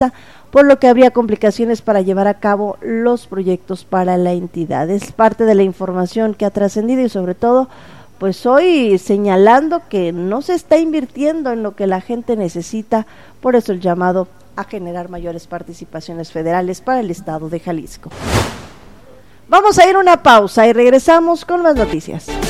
por lo que habría complicaciones para llevar a cabo los proyectos para la entidad. Es parte de la información que ha trascendido y sobre todo, pues hoy señalando que no se está invirtiendo en lo que la gente necesita, por eso el llamado a generar mayores participaciones federales para el estado de Jalisco. Vamos a ir a una pausa y regresamos con más noticias.